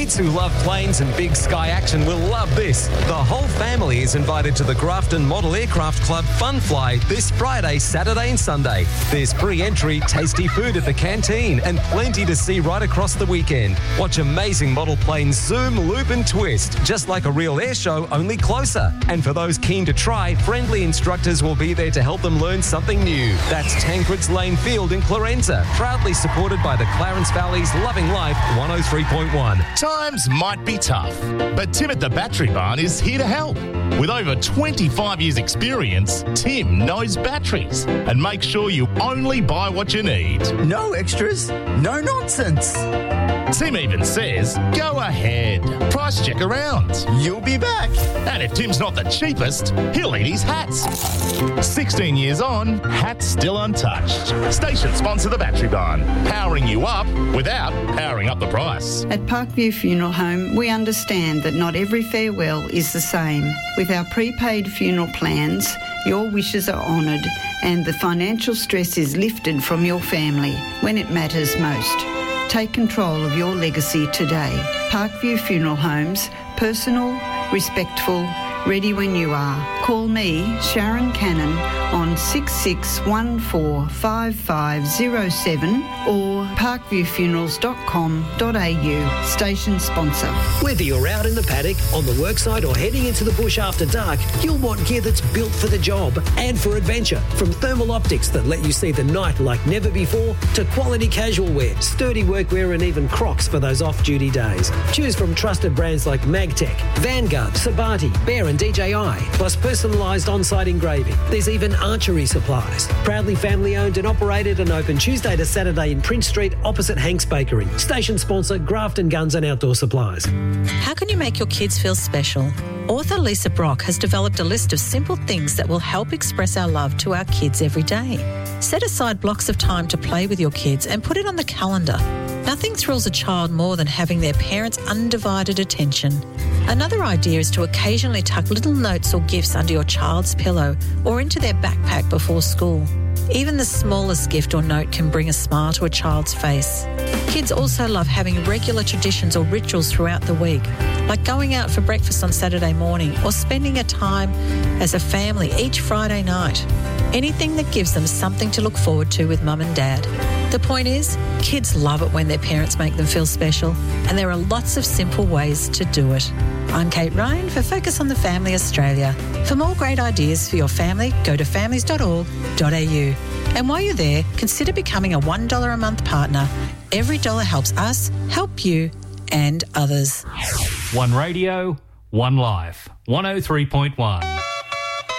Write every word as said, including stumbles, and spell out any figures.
Kids who love planes and big sky action will love this. The whole family is invited to the Grafton Model Aircraft Club Fun Fly this Friday, Saturday and Sunday. There's pre-entry, tasty food at the canteen and plenty to see right across the weekend. Watch amazing model planes zoom, loop and twist, just like a real air show, only closer. And for those keen to try, friendly instructors will be there to help them learn something new. That's Tancred's Lane Field in Clarenza, proudly supported by the Clarence Valley's Loving Life one oh three point one. Times might be tough, but Tim at the Battery Barn is here to help. With over twenty-five years experience, Tim knows batteries and makes sure you only buy what you need. No extras, no nonsense. Tim even says, go ahead, price check around. You'll be back. And if Tim's not the cheapest, he'll eat his hats. sixteen years on, hats still untouched. Station sponsor the Battery Barn, powering you up without powering up the price. At Parkview Funeral Home, we understand that not every farewell is the same. With our prepaid funeral plans, your wishes are honoured and the financial stress is lifted from your family when it matters most. Take control of your legacy today. Parkview Funeral Homes, personal, respectful, ready when you are. Call me, Sharon Cannon, on six six one four five five zero seven or parkview funerals dot com dot a u. Station sponsor. Whether you're out in the paddock, on the worksite or heading into the bush after dark, you'll want gear that's built for the job and for adventure. From thermal optics that let you see the night like never before to quality casual wear, sturdy workwear and even Crocs for those off-duty days. Choose from trusted brands like Magtech, Vanguard, Sabati, Bear and D J I, plus personalised on-site engraving. There's even archery supplies. Proudly family-owned and operated and open Tuesday to Saturday in Prince Street opposite Hank's Bakery. Station sponsor Grafton Guns and Outdoor Supplies. How can you make your kids feel special? Author Lisa Brock has developed a list of simple things that will help express our love to our kids every day. Set aside blocks of time to play with your kids and put it on the calendar. Nothing thrills a child more than having their parents' undivided attention. Another idea is to occasionally tuck little notes or gifts under your child's pillow or into their backpack before school. Even the smallest gift or note can bring a smile to a child's face. Kids also love having regular traditions or rituals throughout the week, like going out for breakfast on Saturday morning or spending a time as a family each Friday night. Anything that gives them something to look forward to with mum and dad. The point is, kids love it when their parents make them feel special, and there are lots of simple ways to do it. I'm Kate Ryan for Focus on the Family Australia. For more great ideas for your family, go to families dot org dot a u. And while you're there, consider becoming a one dollar a month partner. Every dollar helps us, help you, and others. One radio, one life. one oh three point one.